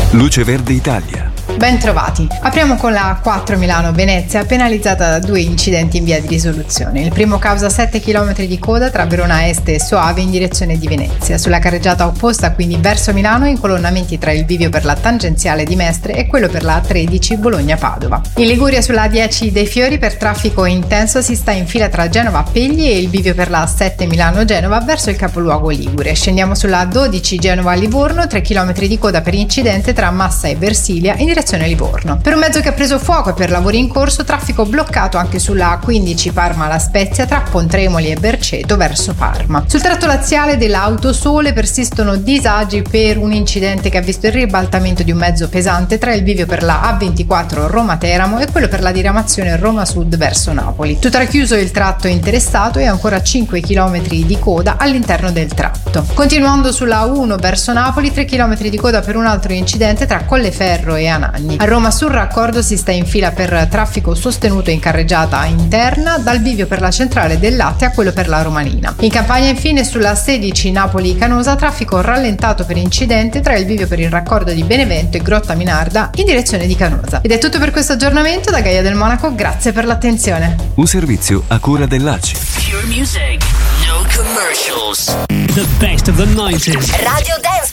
Luce Verde Italia. Ben trovati. Apriamo con la 4 Milano-Venezia, penalizzata da 2 incidenti in via di risoluzione. Il primo causa 7 km di coda tra Verona Est e Soave in direzione di Venezia. Sulla carreggiata opposta, quindi verso Milano, incolonnamenti tra il bivio per la tangenziale di Mestre e quello per la A13 Bologna-Padova. In Liguria sulla A10 dei Fiori per traffico intenso si sta in fila tra Genova-Pegli e il bivio per la A7 Milano-Genova verso il capoluogo Ligure. Scendiamo sulla A12 Genova-Livorno, 3 km di coda per incidente tra Massa e Versilia in direzione Livorno. Per un mezzo che ha preso fuoco e per lavori in corso, traffico bloccato anche sulla A15 Parma-La Spezia tra Pontremoli e Berceto verso Parma. Sul tratto laziale dell'Autosole persistono disagi per un incidente che ha visto il ribaltamento di un mezzo pesante tra il bivio per la A24 Roma-Teramo e quello per la diramazione Roma Sud verso Napoli. Tutto chiuso il tratto interessato e ancora 5 km di coda all'interno del tratto. Continuando sulla A1 verso Napoli, 3 km di coda per un altro incidente tra Colleferro e Anagni. A Roma sul raccordo si sta in fila per traffico sostenuto in carreggiata interna dal bivio per la centrale del Latte a quello per la Romanina. In Campania infine sulla 16 Napoli-Canosa traffico rallentato per incidente tra il bivio per il raccordo di Benevento e Grotta Minarda in direzione di Canosa. Ed è tutto per questo aggiornamento da Gaia del Monaco, grazie per l'attenzione. Un servizio a cura dell'ACI. Pure music, no commercials. The best of the 90s. Radio